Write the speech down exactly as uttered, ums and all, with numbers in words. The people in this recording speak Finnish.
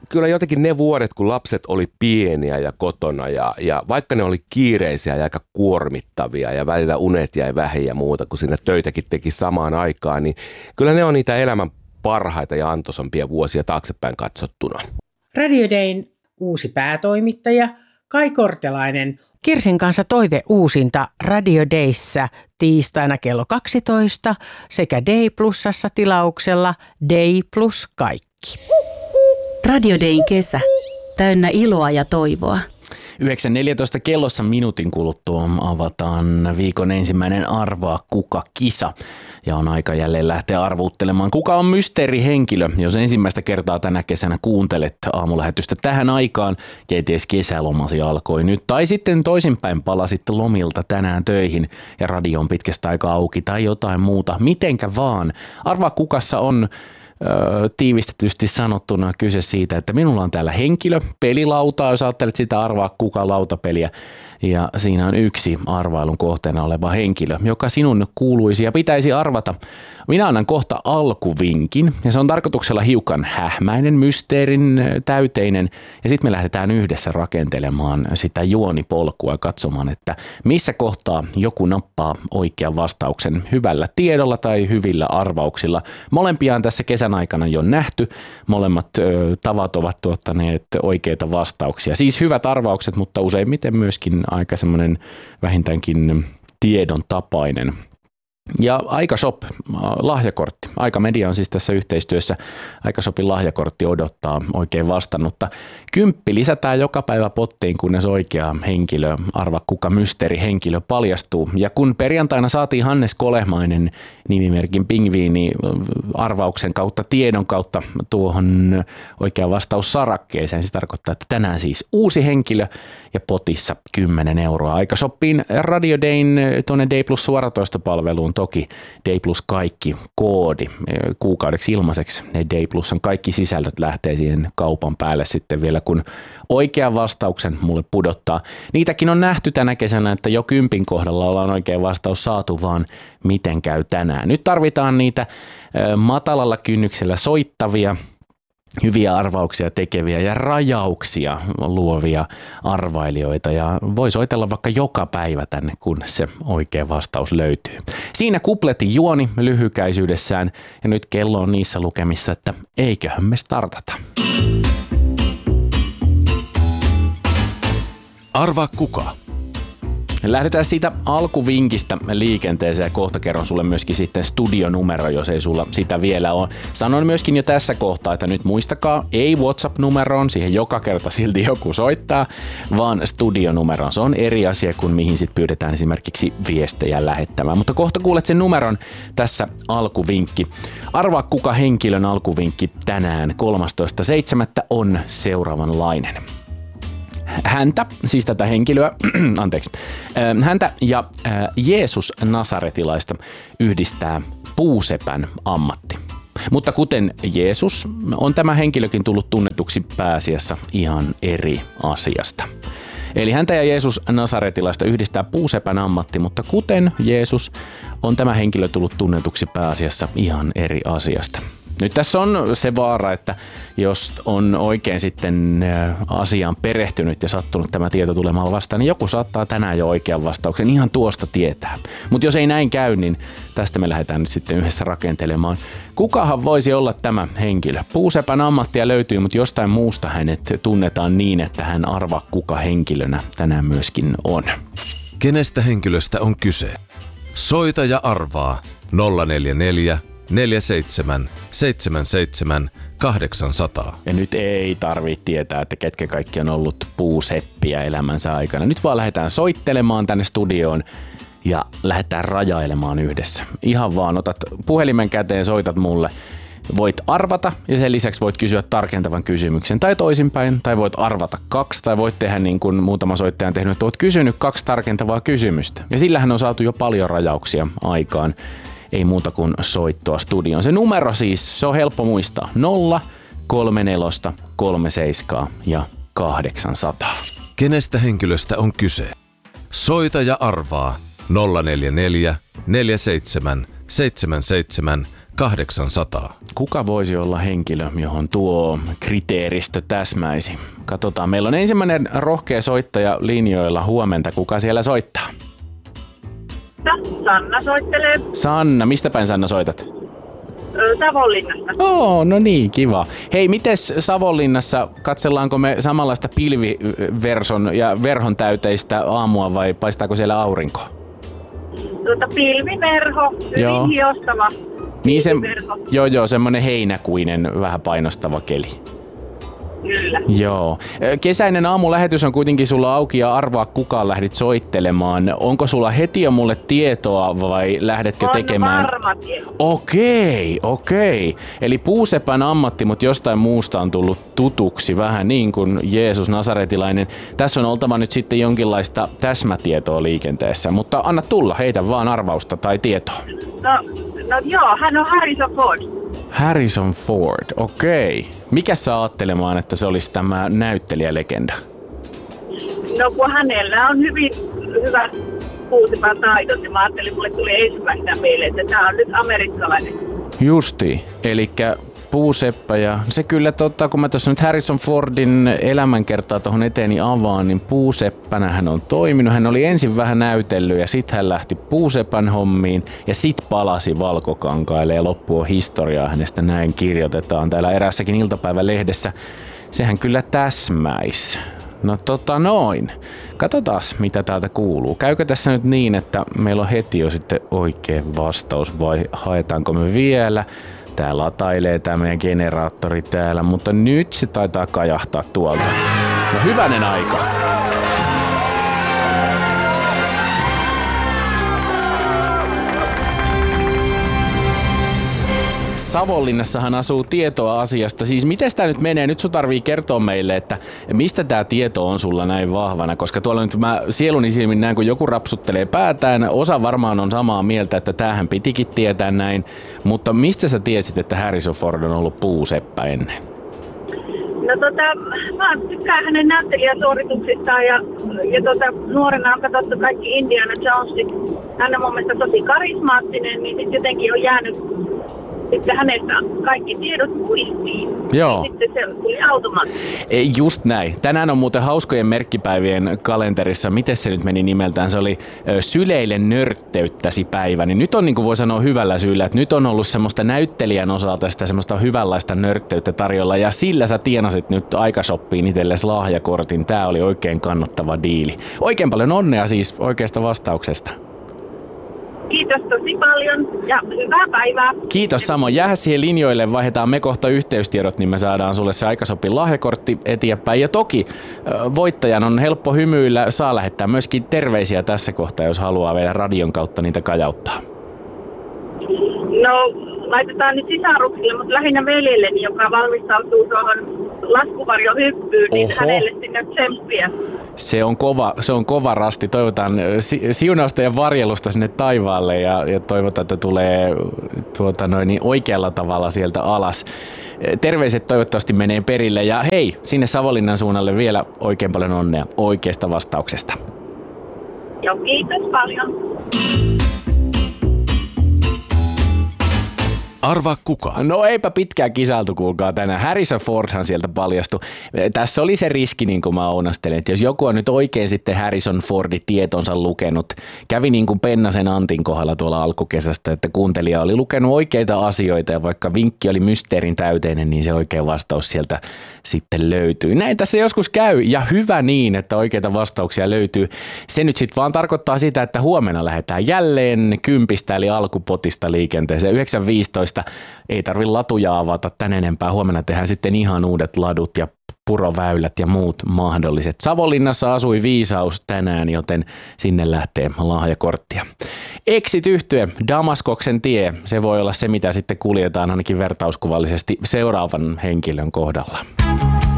kyllä jotenkin ne vuodet, kun lapset oli pieniä ja kotona ja, ja vaikka ne oli kiireisiä ja aika kuormittavia ja välillä unet jäi vähin ja muuta, kun siinä töitäkin teki samaan aikaan, niin kyllä ne on niitä elämän parhaita ja antoisampia vuosia taaksepäin katsottuna. Radio Dayn uusi päätoimittaja Kai Kortelainen. Kirsin kanssa toive uusinta Radio Dayssä tiistaina kello kaksitoista sekä Day Plusassa tilauksella Day Plus kaikki. Radio Dayn kesä. Täynnä iloa ja toivoa. yhdeksän neljätoista kellossa minuutin kuluttua avataan viikon ensimmäinen Arvaa kuka-kisa. Ja on aika jälleen lähteä arvuuttelemaan, kuka on mysteerihenkilö. Jos ensimmäistä kertaa tänä kesänä kuuntelet aamulähetystä tähän aikaan, kenties kesälomasi alkoi nyt. Tai sitten toisinpäin palasit lomilta tänään töihin ja radio on pitkästä aikaa auki tai jotain muuta. Mitenkä vaan. Arvaa kukassa on Öö, tiivistetysti sanottuna kyse siitä, että minulla on täällä henkilö, pelilauta, jos ajattelet sitä arvaa kuka lautapeliä, ja siinä on yksi arvailun kohteena oleva henkilö, joka sinun kuuluisi ja pitäisi arvata. Minä annan kohta alkuvinkin, ja se on tarkoituksella hiukan hähmäinen, mysteerin täyteinen, ja sitten me lähdetään yhdessä rakentelemaan sitä juonipolkua ja katsomaan, että missä kohtaa joku nappaa oikean vastauksen hyvällä tiedolla tai hyvillä arvauksilla. Molempia on tässä kesän aikana jo nähty, molemmat ö, tavat ovat tuottaneet oikeita vastauksia. Siis hyvät arvaukset, mutta useimmiten myöskin aika semmoinen vähintäänkin tiedon tapainen. Ja Aikashop, lahjakortti. Aikamedia on siis tässä yhteistyössä. Aikashopin lahjakortti odottaa oikein vastannutta. Kymppi lisätään joka päivä pottiin, kunnes oikea henkilö, arva kuka mysteerihenkilö paljastuu. Ja kun perjantaina saatiin Hannes Kolehmainen nimimerkin pingviini arvauksen kautta, tiedon kautta tuohon oikea vastaus sarakkeeseen, se tarkoittaa, että tänään siis uusi henkilö ja potissa kymmenen euroa. Aikashoppiin Radio Dayn tuonne Day Plus suoratoistopalveluun toki Day Plus kaikki koodi kuukaudeksi ilmaiseksi. Ne Day Plusan kaikki sisällöt lähtee siihen kaupan päälle sitten vielä, kun oikean vastauksen mulle pudottaa. Niitäkin on nähty tänä kesänä, että jo kympin kohdalla ollaan oikea vastaus saatu, vaan miten käy tänään. Nyt tarvitaan niitä matalalla kynnyksellä soittavia, hyviä arvauksia tekeviä ja rajauksia luovia arvailijoita, ja voi soitella vaikka joka päivä tänne, kunnes se oikea vastaus löytyy. Siinä kupletin juoni lyhykäisyydessään, ja nyt kello on niissä lukemissa, että eiköhän me startata. Arvaa kuka? Lähdetään siitä alkuvinkistä liikenteeseen ja kohta kerron sulle myöskin sitten studionumero, jos ei sulla sitä vielä ole. Sanon myöskin jo tässä kohtaa, että nyt muistakaa, ei WhatsApp-numeroon, siihen joka kerta silti joku soittaa, vaan studionumeroon. Se on eri asia kuin mihin sit pyydetään esimerkiksi viestejä lähettämään. Mutta kohta kuulet sen numeron, tässä alkuvinkki. Arvaa kuka henkilön alkuvinkki tänään kolmastoista seitsemättä on seuraavanlainen. Häntä, siis tätä henkilöä, anteeksi, häntä ja Jeesus Nasaretilaista yhdistää puusepän ammatti. Mutta kuten Jeesus, on tämä henkilökin tullut tunnetuksi pääasiassa ihan eri asiasta. Eli häntä ja Jeesus Nasaretilaista yhdistää puusepän ammatti, mutta kuten Jeesus, on tämä henkilö tullut tunnetuksi pääasiassa ihan eri asiasta. Nyt tässä on se vaara, että jos on oikein sitten asiaan perehtynyt ja sattunut tämä tieto tulemaan vastaan, niin joku saattaa tänään jo oikean vastauksen ihan tuosta tietää. Mutta jos ei näin käy, niin tästä me lähdetään nyt sitten yhdessä rakentelemaan. Kukahan voisi olla tämä henkilö? Puusepän ammattia löytyy, mutta jostain muusta hänet tunnetaan niin, että hän arvaa kuka henkilönä tänään myöskin on. Kenestä henkilöstä on kyse? Soita ja arvaa nolla neljä neljä neljä seitsemän seitsemän seitsemän kahdeksan nolla nolla. Ja nyt ei tarvitse tietää, että ketkä kaikki on ollut puuseppiä elämänsä aikana. Nyt vaan lähdetään soittelemaan tänne studioon ja lähdetään rajailemaan yhdessä. Ihan vaan otat puhelimen käteen, soitat mulle. Voit arvata ja sen lisäksi voit kysyä tarkentavan kysymyksen tai toisinpäin, tai voit arvata kaksi, tai voit tehdä niin kuin muutama soittaja on tehnyt, että oot kysynyt kaksi tarkentavaa kysymystä. Ja sillähän on saatu jo paljon rajauksia aikaan. Ei muuta kuin soittoa studioon. Se numero siis, se on helppo muistaa. nolla kolme neljä kolme seitsemän ja kahdeksansataa. Kenestä henkilöstä on kyse? Soita ja arvaa nolla neljä neljä neljä seitsemän seitsemän seitsemän kahdeksansataa. Kuka voisi olla henkilö, johon tuo kriteeristö täsmäisi? Katsotaan, meillä on ensimmäinen rohkea soittaja linjoilla. Huomenta, kuka siellä soittaa? Sanna soittelee. Sanna, mistä päin Sanna soitat? Savonlinnasta. Oo, no niin, kiva. Hei, mites Savonlinnassa, katsellaanko me samanlaista pilviverson ja verhon täyteistä aamua vai paistaako siellä aurinko? Tuota pilviverho, Joo. hyvin hiostava. Niin se, pilviverho. joo joo, semmonen heinäkuinen, vähän painostava keli. Kyllä. Joo. Kesäinen aamulähetys on kuitenkin sulla auki ja arvaa kukaan lähdit soittelemaan. Onko sulla heti jo mulle tietoa vai lähdetkö On tekemään? varma tieto. Okei, okei. Eli puusepän ammatti, mutta jostain muusta on tullut tutuksi, vähän niin kuin Jeesus Nasaretilainen. Tässä on oltava nyt sitten jonkinlaista täsmätietoa liikenteessä, mutta anna tulla, heitä vaan arvausta tai tietoa. No, no joo, hän on Harrison Ford. Harrison Ford, okei. Mikä saa ajattelemaan, että se olisi tämä näyttelijälegenda? No kun hänellä on hyvin hyvä puusepän taito, niin mä ajattelin, mulle tuli ensimmäisenä mieleen, että tämä on nyt amerikkalainen. Justi, elikkä puuseppä ja se kyllä totta, kun mä tuossa nyt Harrison Fordin elämänkertaa tuohon eteeni avaan, niin puuseppänä hän on toiminut. Hän oli ensin vähän näytellyt ja sitten hän lähti puusepän hommiin ja sitten palasi valkokankaille ja loppu on historiaa hänestä, näin kirjoitetaan täällä eräässäkin iltapäivälehdessä. Sehän kyllä täsmäis. No tota noin. Katsotaan, mitä täältä kuuluu. Käykö tässä nyt niin, että meillä on heti jo sitten oikea vastaus vai haetaanko me vielä? Tää latailee tää meidän generaattori täällä, mutta nyt se taitaa kajahtaa tuolta. No hyvänen aika. Savonlinnassahan asuu tietoa asiasta. Siis miten tää nyt menee? Nyt sun tarvii kertoa meille, että mistä tää tieto on sulla näin vahvana, koska tuolla nyt mä sieluni silmin näen, kun joku rapsuttelee päätään. Osa varmaan on samaa mieltä, että tämähän pitikin tietää näin, mutta mistä sä tiesit, että Harrison Ford on ollut puuseppä ennen? No tota, mä tykkään hänen näyttelijäsuorituksistaan ja, ja tota, nuorena on katsottu kaikki Indiana Jonesit. Hän on mun mielestä tosi karismaattinen, niin sit jotenkin on jäänyt sitten hänestä kaikki tiedot muistiin. Joo. Sitten se tuli automaattisesti. Just näin. Tänään on muuten hauskojen merkkipäivien kalenterissa. Miten se nyt meni nimeltään? Se oli Syleille nörtteyttäsi päivä. Niin nyt on, niin kuin voi sanoa hyvällä syyllä, että nyt on ollut semmoista näyttelijän osalta sitä semmoista hyvänlaista nörtteyttä tarjolla. Ja sillä sä tienasit nyt aikashoppiin itsellesi lahjakortin. Tää oli oikein kannattava diili. Oikein paljon onnea siis oikeasta vastauksesta. Kiitos tosi paljon ja hyvää päivää. Kiitos samoin. Jää siihen linjoille, vaihdetaan me kohta yhteystiedot, niin me saadaan sulle se aikasopin lahjakortti eteenpäin. Ja toki voittajan on helppo hymyillä, saa lähettää myöskin terveisiä tässä kohtaa, jos haluaa vielä radion kautta niitä kajauttaa. No, laitetaan nyt sisaruksille, mutta lähinnä veljelleni, joka valmistautuu tuohon laskuvarjohyppyyn, niin Oho. hänelle sinne tsemppiä. Se on kova, se on kova rasti. Toivotaan si- siunausta ja varjelusta sinne taivaalle ja, ja toivotaan, että tulee tuota noin, niin oikealla tavalla sieltä alas. Terveiset toivottavasti menee perille ja hei, sinne Savonlinnan suunnalle vielä oikein paljon onnea oikeasta vastauksesta. Joo, kiitos paljon. Arvaa kuka. No eipä pitkään kisailtu, kuulkaa tänään. Harrison Fordhan sieltä paljastui. Tässä oli se riski, niin kuin mä ounastelen, että jos joku on nyt oikein sitten Harrison Fordin tietonsa lukenut, kävi niin kuin Pennasen Antin kohdalla tuolla alkukesästä, että kuuntelija oli lukenut oikeita asioita ja vaikka vinkki oli mysteerin täyteinen, niin se oikea vastaus sieltä sitten löytyy. Näin tässä joskus käy ja hyvä niin, että oikeita vastauksia löytyy. Se nyt sitten vaan tarkoittaa sitä, että huomenna lähdetään jälleen kympistä eli alkupotista liikenteeseen. yhdeksän viisitoista ei tarvi latuja avata tän enempää. Huomenna tehdään sitten ihan uudet ladut ja puroväylät ja muut mahdolliset. Savonlinnassa asui viisaus tänään, joten sinne lähtee lahjakorttia. Exit-yhtye, Damaskoksen tie, se voi olla se, mitä sitten kuljetaan ainakin vertauskuvallisesti seuraavan henkilön kohdalla.